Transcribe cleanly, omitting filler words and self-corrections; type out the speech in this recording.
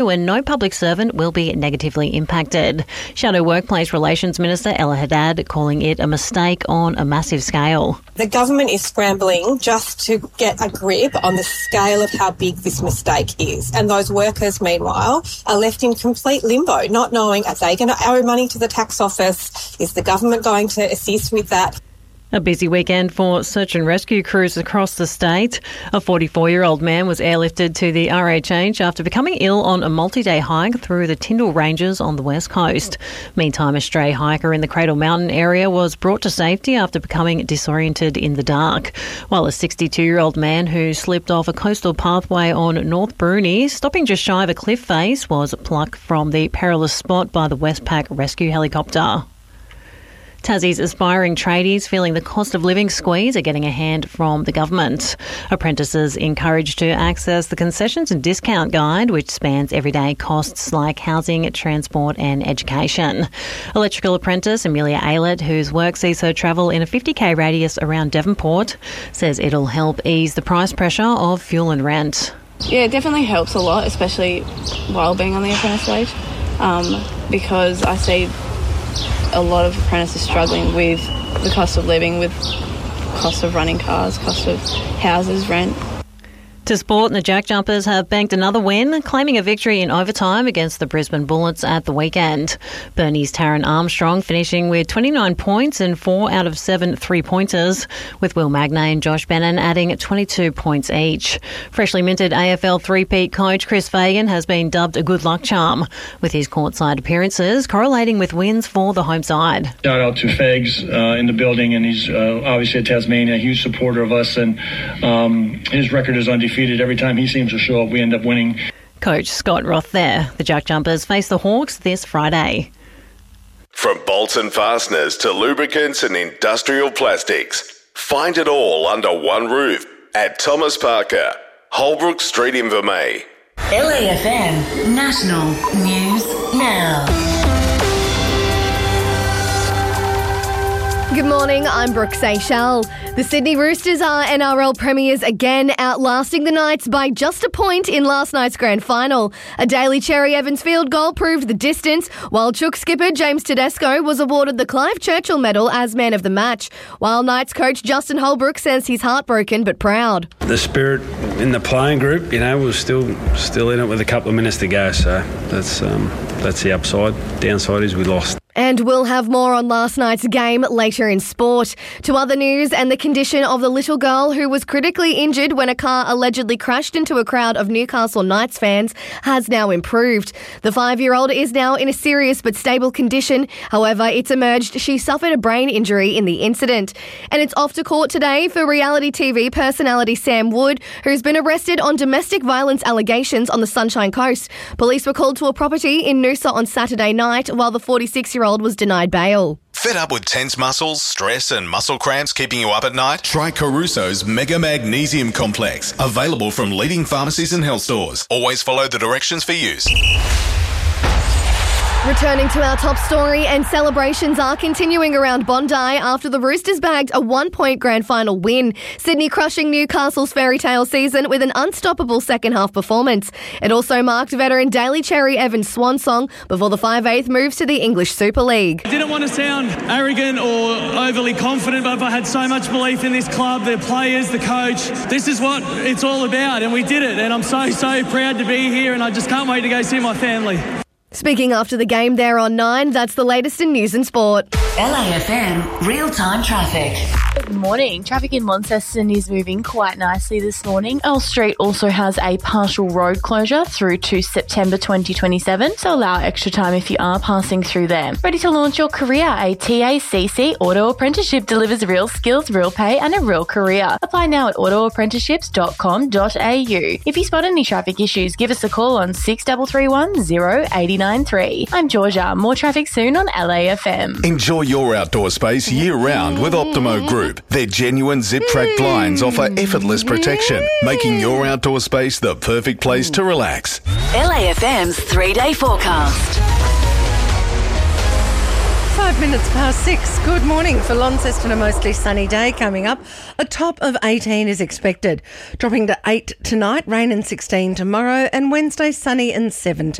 and no public servant will be negatively impacted. Shadow Workplace Relations Minister Ella Haddad calling it a mistake on a massive scale. The government is scrambling just to get a grip on the scale of how big this mistake is. And those workers, meanwhile, are left in complete limbo, not knowing, are they going to owe money to the tax office? Is the government going to assist with that? A busy weekend for search and rescue crews across the state. A 44-year-old man was airlifted to the RHH after becoming ill on a multi-day hike through the Tyndall Ranges on the west coast. Meantime, a stray hiker in the Cradle Mountain area was brought to safety after becoming disoriented in the dark, while a 62-year-old man who slipped off a coastal pathway on North Bruny, stopping just shy of a cliff face, was plucked from the perilous spot by the Westpac rescue helicopter. Tassie's aspiring tradies feeling the cost of living squeeze are getting a hand from the government. Apprentices encouraged to access the concessions and discount guide, which spans everyday costs like housing, transport and education. Electrical apprentice Amelia Aylett, whose work sees her travel in a 50k radius around Devonport, says it'll help ease the price pressure of fuel and rent. Yeah, it definitely helps a lot, especially while being on the apprentice wage, because I see a lot of apprentices struggling with the cost of living, with cost of running cars, cost of houses, rent. To sport, the Jack Jumpers have banked another win, claiming a victory in overtime against the Brisbane Bullets at the weekend. Burnie's Taryn Armstrong finishing with 29 points and 4 out of 7 three-pointers, with Will Magnay and Josh Bennon adding 22 points each. Freshly minted AFL three-peat coach Chris Fagan has been dubbed a good luck charm, with his courtside appearances correlating with wins for the home side. Shout out to Fags in the building, and he's obviously a Tasmania, a huge supporter of us, and his record is undefeated. Every time he seems to show up, we end up winning. Coach Scott Roth there. The Jack Jumpers face the Hawks this Friday. From bolts and fasteners to lubricants and industrial plastics, find it all under one roof at Thomas Parker, Holbrook Street in Vermey. LAFM National News Now. Good morning, I'm Brooke Seychelles. The Sydney Roosters are NRL premiers again, outlasting the Knights by just a point in last night's grand final. A Daly Cherry Evans field goal proved the distance, while Chook skipper James Tedesco was awarded the Clive Churchill medal as man of the match, while Knights coach Justin Holbrook says he's heartbroken but proud. The spirit in the playing group, was still in it with a couple of minutes to go, so that's the upside. Downside is we lost. And we'll have more on last night's game later in sport. To other news, and the condition of the little girl who was critically injured when a car allegedly crashed into a crowd of Newcastle Knights fans has now improved. The 5-year-old is now in a serious but stable condition. However, it's emerged she suffered a brain injury in the incident. And it's off to court today for reality TV personality Sam Wood, who's been arrested on domestic violence allegations on the Sunshine Coast. Police were called to a property in Noosa on Saturday night, while the 46-year-old was denied bail. Fed up with tense muscles, stress and muscle cramps keeping you up at night? Try Caruso's Mega Magnesium Complex. Available from leading pharmacies and health stores. Always follow the directions for use. Returning to our top story, and celebrations are continuing around Bondi after the Roosters bagged a 1-point grand final win. Sydney crushing Newcastle's fairy tale season with an unstoppable second-half performance. It also marked veteran Daly Cherry Evans' swan song before the 5/8 moves to the English Super League. I didn't want to sound arrogant or overly confident, but I had so much belief in this club, the players, the coach. This is what it's all about, and we did it. And I'm so proud to be here, and I just can't wait to go see my family. Speaking after the game there on 9, that's the latest in news and sport. LAFM real-time traffic. Good morning. Traffic in Launceston is moving quite nicely this morning. Earl Street also has a partial road closure through to September 2027, so allow extra time if you are passing through there. Ready to launch your career? A TACC Auto Apprenticeship delivers real skills, real pay and a real career. Apply now at autoapprenticeships.com.au. If you spot any traffic issues, give us a call on 6331 0893. I'm Georgia. More traffic soon on LAFM. Enjoy your outdoor space year-round with Optimo Group. Their genuine zip-track blinds offer effortless protection, making your outdoor space the perfect place to relax. LAFM's 3-day forecast. 5 minutes past 6. Good morning. For Launceston, a mostly sunny day coming up. A top of 18 is expected. Dropping to 8 tonight, rain and 16 tomorrow, and Wednesday sunny and 17.